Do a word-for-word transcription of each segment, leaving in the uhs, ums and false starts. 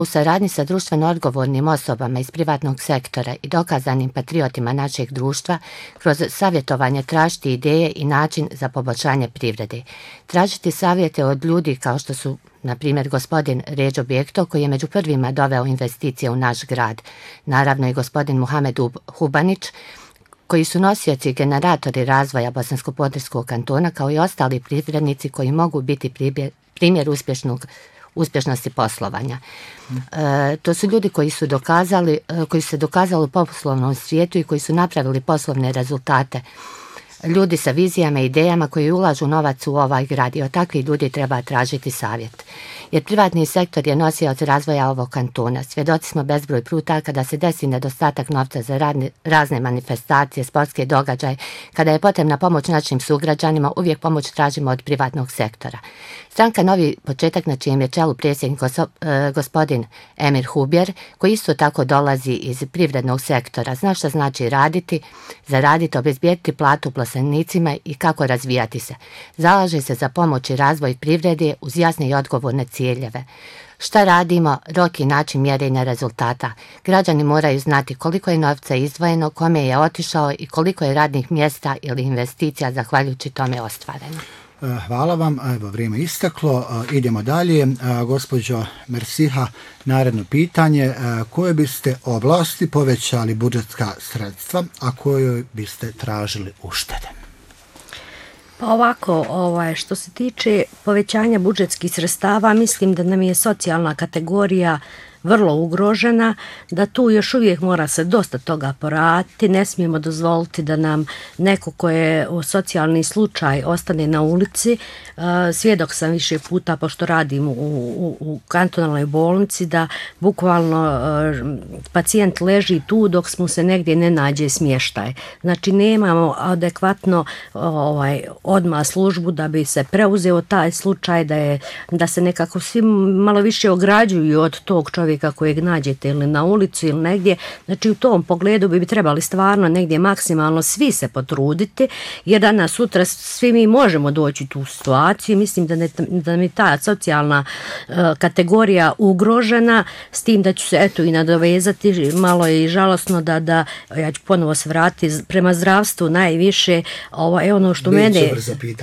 U saradnji sa društveno odgovornim osobama iz privatnog sektora i dokazanim patriotima našeg društva, kroz savjetovanje tražiti ideje i način za poboljšanje privrede. Tražiti savjete od ljudi kao što su, na primjer, gospodin Ređo Bjekto, koji je među prvima doveo investicije u naš grad. Naravno i gospodin Muhamed Hubanić, koji su nosioci i generatori razvoja Bosansko-Podrinjskog kantona, kao i ostali privrednici koji mogu biti primjer, primjer uspješnog uspješnosti poslovanja. E, to su ljudi koji su dokazali, koji su se dokazali u poslovnom svijetu i koji su napravili poslovne rezultate. Ljudi sa vizijama i idejama koji ulažu novac u ovaj grad i od takvih ljudi treba tražiti savjet. Jer privatni sektor je nosioc razvoja ovog kantona. Svjedoci smo bezbroj puta kada se desi nedostatak novca za radne, razne manifestacije, sportske događaje, kada je potrebna pomoć našim sugrađanima, uvijek pomoć tražimo od privatnog sektora. Stranka Novi početak, na čijem je čelu predsjednik gospodin Emir Hubjer, koji isto tako dolazi iz privrednog sektora, zna šta znači raditi, zaraditi, obezbijediti platu uposlenicima i kako razvijati se. Zalaže se za pomoć i razvoj privrede uz jasne i odgovorne ciljeve. Šta radimo, rok i način mjerenja rezultata. Građani moraju znati koliko je novca izdvojeno, kome je otišao i koliko je radnih mjesta ili investicija zahvaljujući tome ostvareno. Hvala vam, evo vrijeme isteklo, idemo dalje. Gospođo Mersiha, naredno pitanje, koje biste oblasti povećali budžetska sredstva, a koje biste tražili uštede? Pa ovako, ovaj, što se tiče povećanja budžetskih sredstava, mislim da nam je socijalna kategorija vrlo ugrožena, da tu još uvijek mora se dosta toga poraditi, ne smijemo dozvoliti da nam neko ko je u socijalni slučaj ostane na ulici. Svjedok sam više puta, pošto radim u, u, u kantonalnoj bolnici, da bukvalno pacijent leži tu dok mu se negdje ne nađe smještaj. Znači nemamo adekvatno ovaj, odmah službu da bi se preuzeo taj slučaj, da, je, da se nekako svi malo više ograđuju od tog čovjeka kojeg nađete ili na ulicu ili negdje. Znači u tom pogledu bi trebali stvarno negdje maksimalno svi se potruditi, jer danas sutra svi mi možemo doći u tu situaciju. Mislim da, ne, da mi ta socijalna uh, kategorija ugrožena, s tim da ću se eto i nadovezati, malo je i žalosno da, da ja ću ponovo se vratiti prema zdravstvu najviše, ovo je ono što Biće mene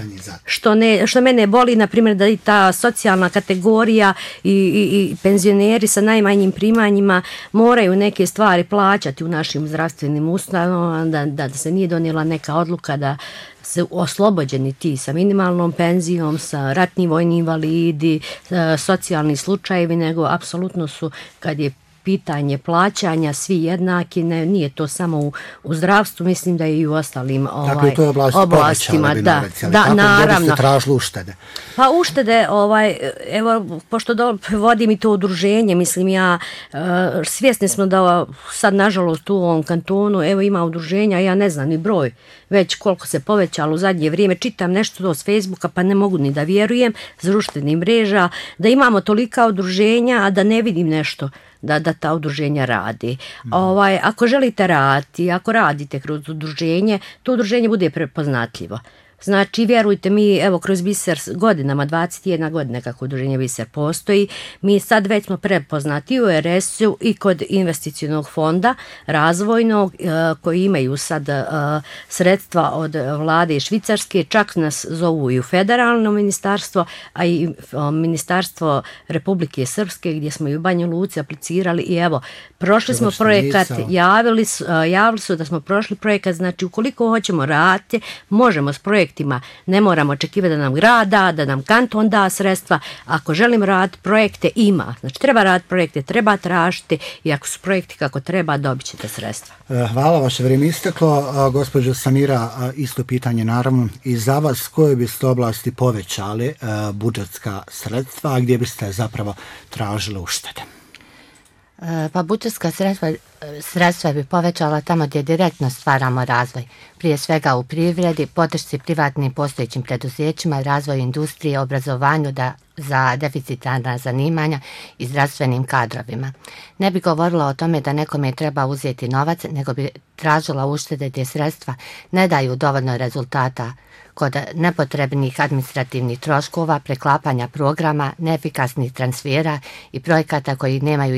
što, ne, što mene boli, na primjer, da i ta socijalna kategorija i, i, i penzioneri sa najmanjim primanjima moraju neke stvari plaćati u našim zdravstvenim ustanovama, da, da se nije donijela neka odluka da se oslobođeni ti sa minimalnom penzijom, sa ratni vojni invalidi, socijalni slučajevi, nego apsolutno su, kad je pitanje plaćanja, svi jednaki, ne, nije to samo u, u zdravstvu, mislim da je i u ostalim ovaj, dakle, to je oblast oblastima. Da, da, da, naravno. Kako tražili uštede? Pa uštede, ovaj, evo, pošto do, vodim i to udruženje, mislim ja, uh, svjesni smo da sad, nažalost, u ovom kantonu, evo ima udruženja, ja ne znam ni broj, već koliko se povećalo u zadnje vrijeme, čitam nešto to s Facebooka, pa ne mogu ni da vjerujem, s društvenih mreža, da imamo tolika udruženja, a da ne vidim nešto da, da ta udruženja radi. Mm. Ovaj, ako želite raditi, ako radite kroz udruženje, to udruženje bude prepoznatljivo. Znači, vjerujte mi, evo, kroz Biser godinama, dvadeset jedna godine kako udruženje Biser postoji, mi sad već smo prepoznati u R S-u i kod investicionog fonda razvojnog, koji imaju sad sredstva od vlade Švicarske, čak nas zovu i u federalno ministarstvo, a i ministarstvo Republike Srpske, gdje smo i u Banja Luci aplicirali i evo, prošli smo projekat, javili su, javili su da smo prošli projekat, znači ukoliko hoćemo raditi, možemo s projektom, ne moramo očekivati da nam grad da, da nam kanton da sredstva. Ako želimo raditi projekte, ima. Znači, treba raditi projekte, treba tražiti i ako su projekti kako treba, dobit ćete sredstva. Hvala, vaše vrijeme isteklo. Gospođo Samira, isto pitanje naravno i za vas. Koje biste oblasti povećali budžetska sredstva, a gdje biste zapravo tražili uštede? Pa budžetska sredstva, sredstva bi povećala tamo gdje direktno stvaramo razvoj. Prije svega u privredi, podršci privatnim postojećim preduzećima, razvoju industrije, obrazovanju da, za deficitarna zanimanja i zdravstvenim kadrovima. Ne bi govorila o tome da nekome treba uzeti novac, nego bi tražila uštede gdje sredstva ne daju dovoljno rezultata kod nepotrebnih administrativnih troškova, preklapanja programa, neefikasnih transfera i projekata koji nemaju